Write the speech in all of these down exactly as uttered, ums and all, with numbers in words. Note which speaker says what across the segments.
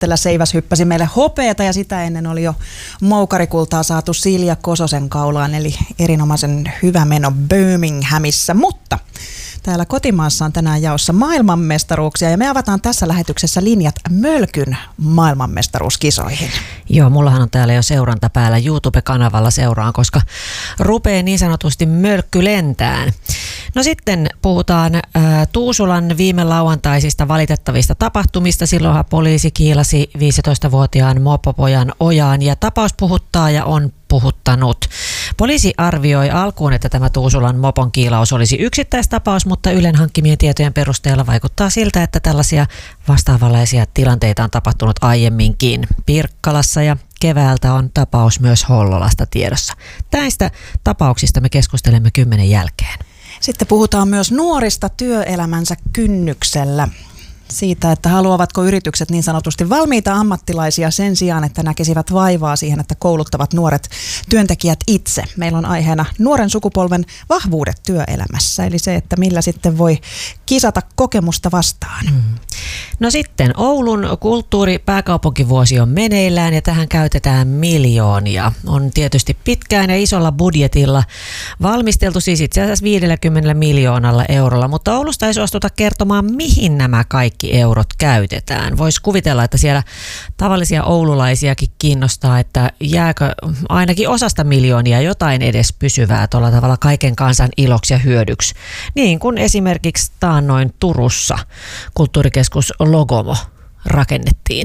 Speaker 1: Seiväs hyppäsi meille hopeata ja sitä ennen oli jo moukarikultaa saatu Silja Kososen kaulaan, eli erinomaisen hyvä meno Birminghamissa, mutta täällä kotimaassa on tänään jaossa maailmanmestaruuksia ja me avataan tässä lähetyksessä linjat Mölkyn maailmanmestaruuskisoihin.
Speaker 2: Joo, mullahan on täällä jo seuranta päällä YouTube-kanavalla seuraan, koska rupeaa niin sanotusti mölkky lentään. No sitten puhutaan ä, Tuusulan viime lauantaisista valitettavista tapahtumista. Silloinhan poliisi kiilasi viisitoistavuotiaan mopopojan ojaan ja tapaus puhuttaa ja on puhuttanut. Poliisi arvioi alkuun, että tämä Tuusulan mopon kiilaus olisi yksittäistapaus, mutta Ylen hankkimien tietojen perusteella vaikuttaa siltä, että tällaisia vastaavanlaisia tilanteita on tapahtunut aiemminkin. Pirkkalassa ja keväältä on tapaus myös Hollolasta tiedossa. Näistä tapauksista me keskustelemme kymmenen jälkeen.
Speaker 1: Sitten puhutaan myös nuorista työelämänsä kynnyksellä. Siitä, että haluavatko yritykset niin sanotusti valmiita ammattilaisia sen sijaan, että näkisivät vaivaa siihen, että kouluttavat nuoret työntekijät itse. Meillä on aiheena nuoren sukupolven vahvuudet työelämässä, eli se, että millä sitten voi kisata kokemusta vastaan. Mm.
Speaker 2: No sitten Oulun kulttuuripääkaupunkivuosi on meneillään ja tähän käytetään miljoonia. On tietysti pitkään ja isolla budjetilla valmisteltu, siis itse asiassa viidelläkymmenellä miljoonalla eurolla, mutta Oulusta ei suostuta kertomaan, mihin nämä kaikki eurot käytetään. Voisi kuvitella, että siellä tavallisia oululaisiakin kiinnostaa, että jääkö ainakin osasta miljoonia jotain edes pysyvää tuolla tavalla kaiken kansan iloksi ja hyödyksi. Niin kuin esimerkiksi taannoin Turussa kulttuurikeskus Logomo rakennettiin.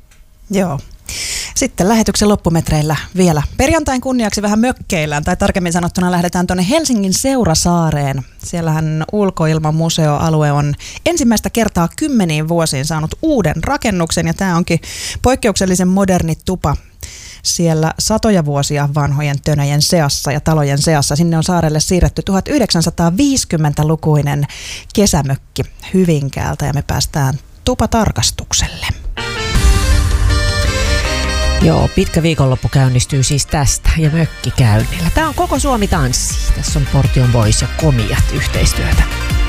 Speaker 1: Joo. Sitten lähetyksen loppumetreillä vielä perjantain kunniaksi vähän mökkeillään, tai tarkemmin sanottuna lähdetään tuonne Helsingin Seurasaareen. Siellähän ulkoilmamuseoalue on ensimmäistä kertaa kymmeniin vuosiin saanut uuden rakennuksen, ja tämä onkin poikkeuksellisen moderni tupa siellä satoja vuosia vanhojen tönöjen seassa ja talojen seassa. Sinne on saarelle siirretty tuhatyhdeksänsataaviisikymmentälukuinen kesämökki Hyvinkäältä, ja me päästään tupatarkastukselle.
Speaker 2: Joo, pitkä viikonloppu käynnistyy siis tästä ja mökkikäynnillä. Tämä on Koko Suomi tanssii. Tässä on Portion Boys ja Komiat yhteistyötä.